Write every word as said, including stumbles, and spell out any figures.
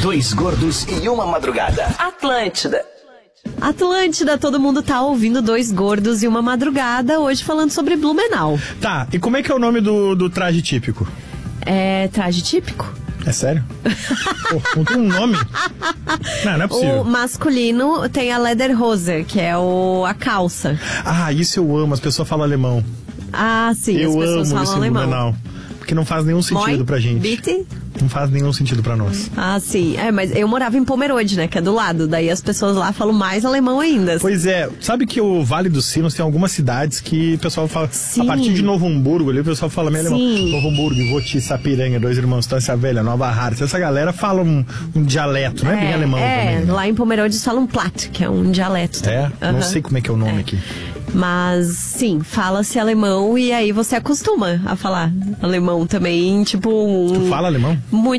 Dois gordos e uma madrugada. Atlântida. Atlântida, todo mundo tá ouvindo Dois Gordos e uma Madrugada, hoje falando sobre Blumenau. Tá, e como é que é o nome do, do traje típico? É traje típico? É sério? Pô, não tem um nome? Não, não é possível. O masculino tem a Lederhose, que é o, a calça. Ah, isso eu amo, as pessoas falam alemão. Ah, sim, eu as pessoas amo falam esse alemão. Blumenau. Porque não faz nenhum sentido Moin, pra gente. bitte? Não faz nenhum sentido pra nós. Ah, sim. É, mas eu morava em Pomerode, né? Que é do lado. Daí as pessoas lá falam mais alemão ainda. Pois é. Sabe que o Vale dos Sinos tem algumas cidades que o pessoal fala... Sim. A partir de Novo Hamburgo ali, o pessoal fala meio alemão. Sim. Novo Hamburgo, Voti, Sapiranga, Dois Irmãos, Estância Velha, Nova Hartz. Essa galera fala um, um dialeto, não é, bem alemão é, também. Né? Lá em Pomerode eles falam Platt, que é um dialeto. É? Uhum. Não sei como é que é o nome É. aqui. Mas, sim, fala-se alemão e aí você acostuma a falar alemão também, tipo... Um... Tu fala alemão? Muito